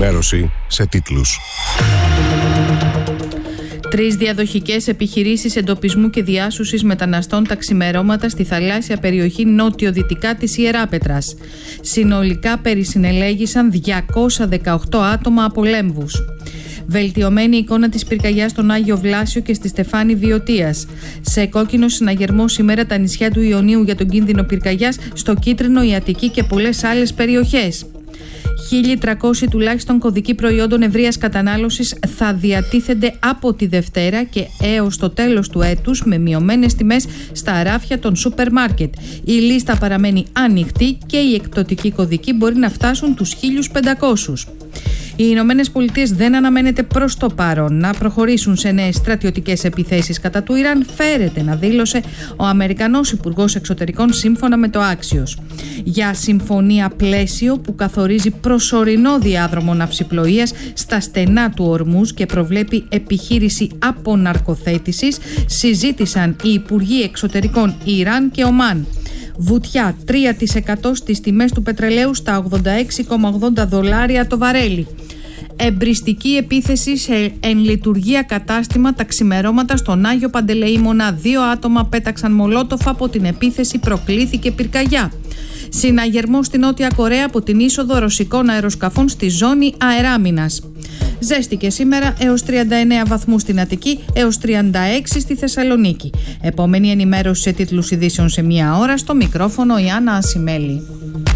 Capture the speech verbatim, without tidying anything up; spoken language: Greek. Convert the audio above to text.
ενημέρωση σε τίτλους. Τρεις διαδοχικές επιχειρήσεις εντοπισμού και διάσωσης μεταναστών τα ξημερώματα στη θαλάσσια περιοχή νότιο-δυτικά της Ιεράπετρας. Συνολικά περισυνελέγησαν διακόσια δεκαοκτώ άτομα από λέμβους. Βελτιωμένη εικόνα της πυρκαγιάς στον Άγιο Βλάσιο και στη Στεφάνη Βιωτίας. Σε κόκκινο συναγερμό σήμερα τα νησιά του Ιωνίου για τον κίνδυνο πυρκαγιάς, στο κίτρινο η Αττική και πολλές άλλες περιοχές. χίλια τριακόσιοι τουλάχιστον κωδικοί προϊόντων ευρείας κατανάλωσης θα διατίθενται από τη Δευτέρα και έως το τέλος του έτους με μειωμένες τιμές στα ράφια των σούπερ μάρκετ. Η λίστα παραμένει ανοιχτή και οι εκπτωτικοί κωδικοί μπορεί να φτάσουν τους χίλια πεντακόσιους. Οι Ηνωμένες Πολιτείες δεν αναμένεται προς το παρόν να προχωρήσουν σε νέες στρατιωτικές επιθέσεις κατά του Ιράν, φέρεται να δήλωσε ο Αμερικανός Υπουργός Εξωτερικών σύμφωνα με το Axios. Για συμφωνία πλαίσιο που καθορίζει προσωρινό διάδρομο ναυσιπλοείας στα στενά του Ορμούζ και προβλέπει επιχείρηση αποναρκοθέτησης, συζήτησαν οι Υπουργοί Εξωτερικών Ιράν και Ομάν. Βουτιά τρία τοις εκατό στις τιμές του πετρελαίου στα ογδόντα έξι κόμμα ογδόντα δολάρια το βαρέλι. Εμπριστική επίθεση σε εν λειτουργία κατάστημα τα ξημερώματα στον Άγιο Παντελεήμονα. Δύο άτομα πέταξαν μολότοφ, από την επίθεση προκλήθηκε πυρκαγιά. Συναγερμό στη Νότια Κορέα από την είσοδο ρωσικών αεροσκαφών στη ζώνη αεράμινας. Ζέστηκε σήμερα έως τριάντα εννέα βαθμούς στην Αττική, έως τριάντα έξι στη Θεσσαλονίκη. Επόμενη ενημέρωση σε τίτλους ειδήσεων σε μία ώρα, στο μικρόφωνο η Άννα Ασημέλη.